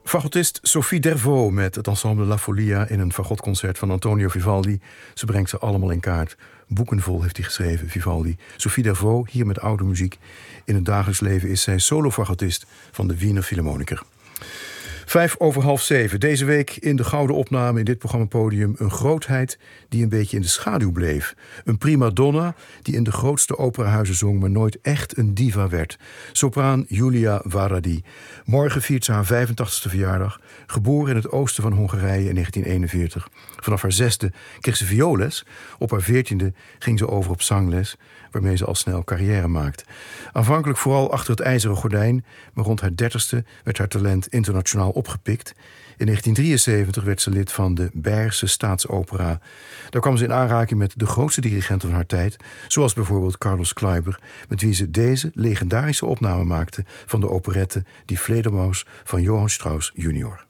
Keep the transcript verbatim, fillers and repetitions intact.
Fagotist Sophie Dervaux met het ensemble La Folia in een fagotconcert van Antonio Vivaldi. Ze brengt ze allemaal in kaart. Boekenvol heeft hij geschreven, Vivaldi. Sophie Dervaux, hier met oude muziek. In het dagelijks leven is zij solo-fagotist van de Wiener Philharmoniker. Vijf over half zeven. Deze week in de gouden opname in dit programmapodium een grootheid die een beetje in de schaduw bleef. Een prima donna die in de grootste operahuizen zong, maar nooit echt een diva werd. Sopraan Julia Varadi. Morgen viert ze haar vijfentachtigste verjaardag. Geboren in het oosten van Hongarije in negentien eenenveertig. Vanaf haar zesde kreeg ze vioolles. Op haar veertiende ging ze over op zangles, waarmee ze al snel carrière maakte. Aanvankelijk vooral achter het ijzeren gordijn, maar rond haar dertigste werd haar talent internationaal opgepikt. In negentien drieënzeventig werd ze lid van de Beierse Staatsopera. Daar kwam ze in aanraking met de grootste dirigenten van haar tijd, zoals bijvoorbeeld Carlos Kleiber, met wie ze deze legendarische opname maakte van de operette Die Fledermaus van Johann Strauss junior